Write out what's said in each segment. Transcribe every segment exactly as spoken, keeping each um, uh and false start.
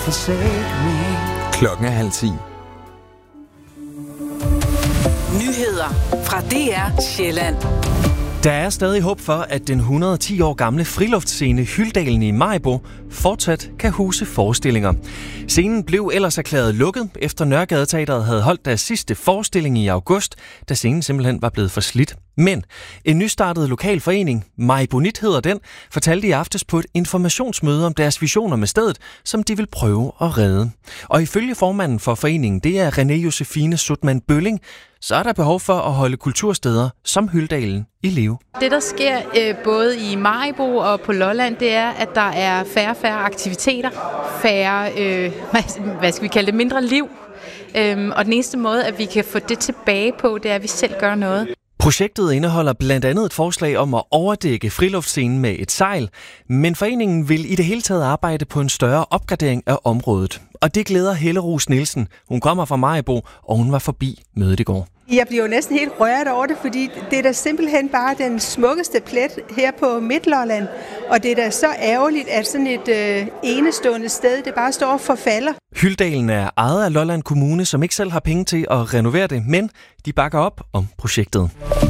forsake me. Klokken er halv ti. Nyheder fra D R Sjælland. Der er stadig håb for, at den et hundrede og ti år gamle friluftsscene Hyldalen i Maribo fortsat kan huse forestillinger. Scenen blev ellers erklæret lukket, efter Nørregade Teatret havde holdt deres sidste forestilling i august, da scenen simpelthen var blevet for slidt. Men en nystartet lokal forening, Maribonit hedder den, fortalte i aftes på et informationsmøde om deres visioner med stedet, som de vil prøve at redde. Og ifølge formanden for foreningen, det er René Josefine Sutman Bølling, så er der behov for at holde kultursteder som Hyldalen i live. Det, der sker øh, både i Maribo og på Lolland, det er, at der er færre og færre aktiviteter, færre, øh, hvad skal vi kalde det, mindre liv. Øhm, og den eneste måde, at vi kan få det tilbage på, det er, at vi selv gør noget. Projektet indeholder blandt andet et forslag om at overdække friluftscenen med et sejl, men foreningen vil i det hele taget arbejde på en større opgradering af området. Og det glæder Helle Roos Nielsen. Hun kommer fra Maribo, og hun var forbi mødet i går. Jeg bliver jo næsten helt rørt over det, fordi det er da simpelthen bare den smukkeste plet her på Midtlolland. Og det er da så ærgerligt, at sådan et øh, enestående sted, det bare står og forfalder. Hyldalen er ejet af Lolland Kommune, som ikke selv har penge til at renovere det, men de bakker op om projektet.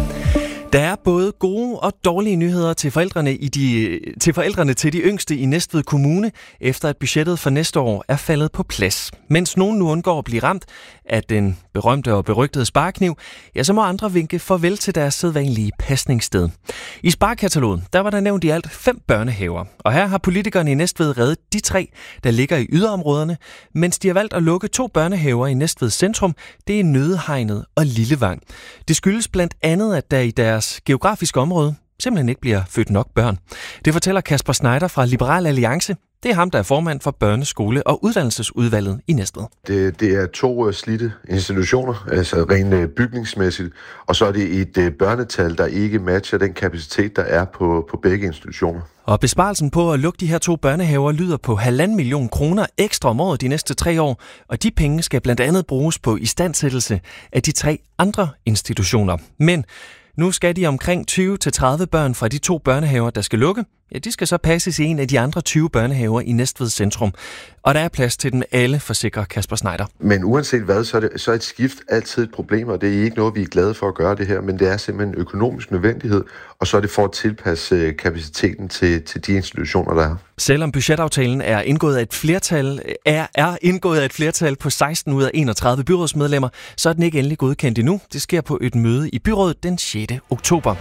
Der er både gode og dårlige nyheder til forældrene, i de, til forældrene til de yngste i Næstved Kommune, efter at budgettet for næste år er faldet på plads. Mens nogen nu undgår at blive ramt af den berømte og berygtede sparekniv, ja, så må andre vinke farvel til deres sædvanlige pasningssted. I sparekatalogen, der var der nævnt i alt fem børnehaver, og her har politikerne i Næstved reddet de tre, der ligger i yderområderne, mens de har valgt at lukke to børnehaver i Næstved Centrum, det er Nødehegnet og Lillevang. Det skyldes blandt andet, at der i deres geografiske område simpelthen ikke bliver født nok børn. Det fortæller Kasper Schneider fra Liberal Alliance. Det er ham, der er formand for Børneskole- og Uddannelsesudvalget i Næstved. Det, det er to uh, slidte institutioner, altså rent uh, bygningsmæssigt, og så er det et uh, børnetal, der ikke matcher den kapacitet, der er på, på begge institutioner. Og besparelsen på at lukke de her to børnehaver lyder på halvanden million kroner ekstra om året de næste tre år, og de penge skal blandt andet bruges på istandsættelse af de tre andre institutioner. Men nu skal de omkring tyve til tredive børn fra de to børnehaver, der skal lukke. Ja, de skal så passes i en af de andre tyve børnehaver i Næstved Centrum. Og der er plads til dem alle, forsikrer Kasper Schneider. Men uanset hvad, så er, det, så er et skift altid et problem, og det er ikke noget, vi er glade for at gøre det her, men det er simpelthen en økonomisk nødvendighed, og så er det for at tilpasse kapaciteten til, til de institutioner, der er. Selvom budgetaftalen er indgået af et flertal, er, er indgået af et flertal på seksten ud af enogtredive byrådsmedlemmer, så er den ikke endelig godkendt endnu. Det sker på et møde i byrådet den sjette oktober.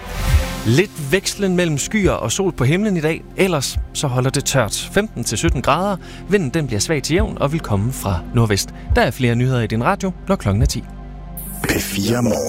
Lidt vekslen mellem skyer og sol på himlen i dag, ellers så holder det tørt. femten til sytten grader, vinden den bliver svag til jævn og vil komme fra nordvest. Der er flere nyheder i din radio, når klokken er ti. P fire Morgen.